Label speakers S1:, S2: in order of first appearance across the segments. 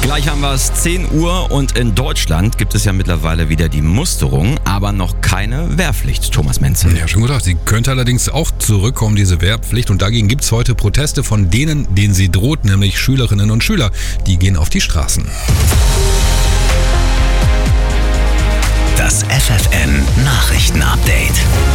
S1: Gleich haben wir es 10 Uhr und in Deutschland gibt es ja mittlerweile wieder die Musterung, aber noch keine Wehrpflicht, Thomas Menzel.
S2: Ja, schon gedacht. Sie könnte allerdings auch zurückkommen, diese Wehrpflicht. Und dagegen gibt es heute Proteste von denen, denen sie droht, nämlich Schülerinnen und Schüler. Die gehen auf die Straßen.
S3: Das FFN Nachrichten-Update.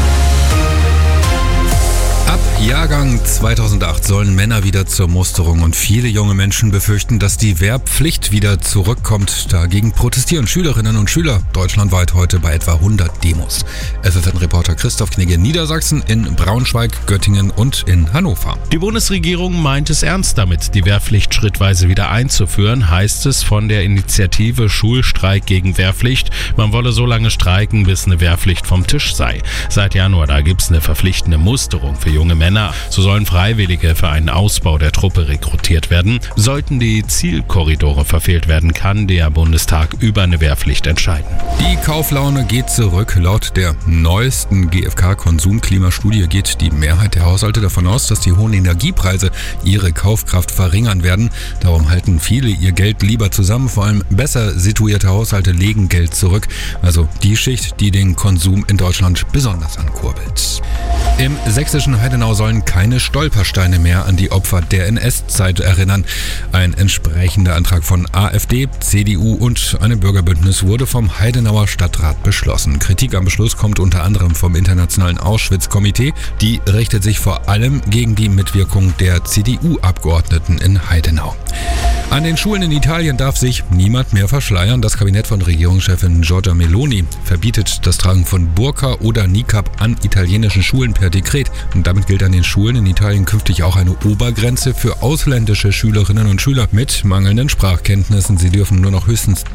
S2: Ab Jahrgang 2008 sollen Männer wieder zur Musterung und viele junge Menschen befürchten, dass die Wehrpflicht wieder zurückkommt. Dagegen protestieren Schülerinnen und Schüler deutschlandweit heute bei etwa 100 Demos. FFN-Reporter Christoph Knigge in Niedersachsen, in Braunschweig, Göttingen und in Hannover.
S4: Die Bundesregierung meint es ernst damit, die Wehrpflicht schrittweise wieder einzuführen, heißt es von der Initiative Schulstreik gegen Wehrpflicht. Man wolle so lange streiken, bis eine Wehrpflicht vom Tisch sei. Seit Januar da gibt es eine verpflichtende Musterung für junge Männer. So sollen Freiwillige für einen Ausbau der Truppe rekrutiert werden. Sollten die Zielkorridore verfehlt werden, kann der Bundestag über eine Wehrpflicht entscheiden.
S2: Die Kauflaune geht zurück. Laut der neuesten GfK-Konsumklimastudie geht die Mehrheit der Haushalte davon aus, dass die hohen Energiepreise ihre Kaufkraft verringern werden. Darum halten viele ihr Geld lieber zusammen. Vor allem besser situierte Haushalte legen Geld zurück. Also die Schicht, die den Konsum in Deutschland besonders ankurbelt. Im sächsischen Heidenau sollen keine Stolpersteine mehr an die Opfer der NS-Zeit erinnern. Ein entsprechender Antrag von AfD, CDU und einem Bürgerbündnis wurde vom Heidenauer Stadtrat beschlossen. Kritik am Beschluss kommt unter anderem vom Internationalen Auschwitz-Komitee. Die richtet sich vor allem gegen die Mitwirkung der CDU-Abgeordneten in Heidenau. An den Schulen in Italien darf sich niemand mehr verschleiern. Das Kabinett von Regierungschefin Giorgia Meloni verbietet das Tragen von Burka oder Niqab an italienischen Schulen per Dekret. Und damit gilt an den Schulen in Italien künftig auch eine Obergrenze für ausländische Schülerinnen und Schüler mit mangelnden Sprachkenntnissen. Sie dürfen nur noch höchstens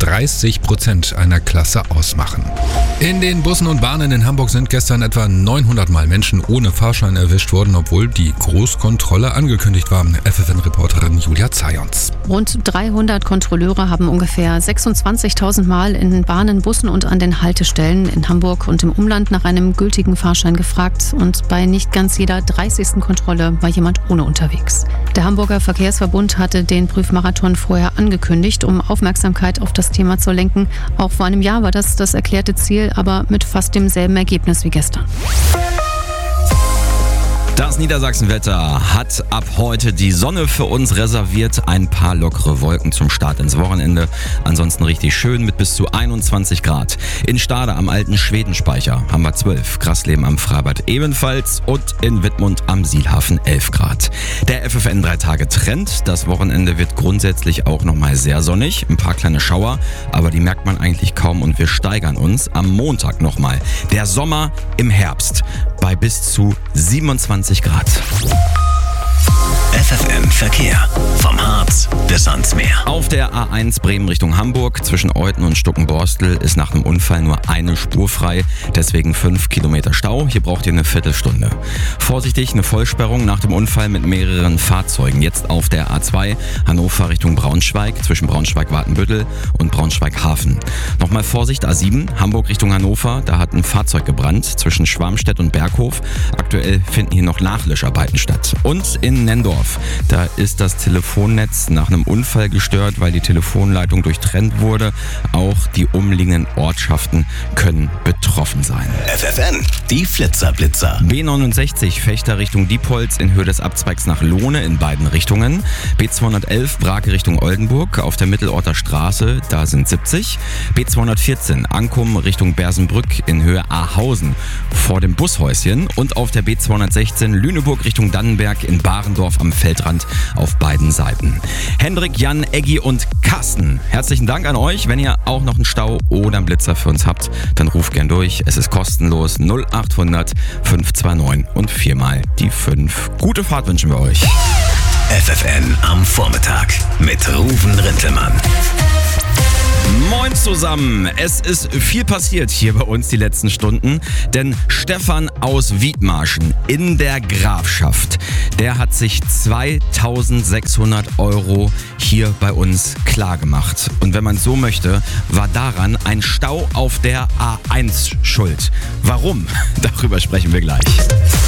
S2: 30% einer Klasse ausmachen. In den Bussen und Bahnen in Hamburg sind gestern etwa 900 Mal Menschen ohne Fahrschein erwischt worden, obwohl die Großkontrolle angekündigt war. FFN-Reporterin Julia Zajons.
S5: Rund 300 Kontrolleure haben ungefähr 26.000 Mal in Bahnen, Bussen und an den Haltestellen in Hamburg und im Umland nach einem gültigen Fahrschein gefragt. Und bei nicht ganz jeder 30. Kontrolle war jemand ohne unterwegs. Der Hamburger Verkehrsverbund hatte den Prüfmarathon vorher angekündigt, um Aufmerksamkeit auf das Thema zu lenken. Auch vor einem Jahr war das erklärte Ziel, aber mit fast demselben Ergebnis wie gestern.
S1: Das Niedersachsenwetter hat ab heute die Sonne für uns reserviert. Ein paar lockere Wolken zum Start ins Wochenende. Ansonsten richtig schön mit bis zu 21 Grad. In Stade am alten Schwedenspeicher haben wir 12. Grasleben am Freibad ebenfalls und in Wittmund am Sielhafen 11 Grad. Der FFN 3-Tage-Trend. Das Wochenende wird grundsätzlich auch nochmal sehr sonnig. Ein paar kleine Schauer, aber die merkt man eigentlich kaum und wir steigern uns am Montag nochmal. Der Sommer im Herbst bei bis zu 27 Grad.
S3: FFN Verkehr. Vom Harz bis ans Meer.
S1: Auf der A1 Bremen Richtung Hamburg zwischen Euthen und Stuckenborstel ist nach einem Unfall nur eine Spur frei, deswegen 5 Kilometer Stau. Hier braucht ihr eine Viertelstunde. Vorsichtig, eine Vollsperrung nach dem Unfall mit mehreren Fahrzeugen. Jetzt auf der A2 Hannover Richtung Braunschweig zwischen Braunschweig-Watenbüttel und Braunschweig-Hafen. Nochmal Vorsicht, A7 Hamburg Richtung Hannover. Da hat ein Fahrzeug gebrannt zwischen Schwarmstedt und Berghof. Aktuell finden hier noch Nachlöscharbeiten statt. Und in Nendorf, da ist das Telefonnetz nach einem Unfall gestört, weil die Telefonleitung durchtrennt wurde. Auch die umliegenden Ortschaften können betroffen sein.
S3: FFN, die Flitzer-Blitzer.
S1: B69 Fechter Richtung Diepholz in Höhe des Abzweigs nach Lohne in beiden Richtungen. B211 Brake Richtung Oldenburg auf der Mittelorter Straße, da sind 70. B214 Ankum Richtung Bersenbrück in Höhe Ahausen vor dem Bushäuschen. Und auf der B216 Lüneburg Richtung Dannenberg in Barendorf am Feldrand auf beiden Seiten. Hendrik, Jan, Eggi und Carsten, herzlichen Dank an euch. Wenn ihr auch noch einen Stau oder einen Blitzer für uns habt, dann ruft gern durch. Es ist kostenlos 0800 529 und 4 mal die 5. Gute Fahrt wünschen wir euch.
S3: FFN am Vormittag mit Ruven Rintelmann.
S1: Moin zusammen, es ist viel passiert hier bei uns die letzten Stunden, denn Stefan aus Wiedmarschen in der Grafschaft, der hat sich 2.600 € hier bei uns klargemacht. Und wenn man so möchte, war daran ein Stau auf der A1 schuld. Warum? Darüber sprechen wir gleich.